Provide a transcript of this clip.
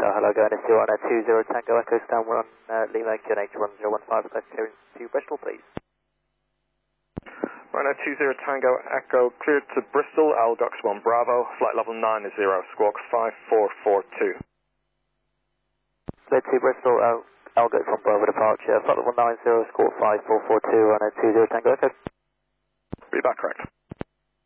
hello, going to see on a 20 Tango Echo Stanmore on Lima QNH 1015, request clearance to Bristol, please. Right now, 20 Tango Echo, cleared to Bristol, Algox 1 Bravo, flight level 90, squawk 5442. Cleared to Bristol, Algox 1 Bravo departure, flight level 90, squawk 5442 on a 20 Tango Echo. Be back correct.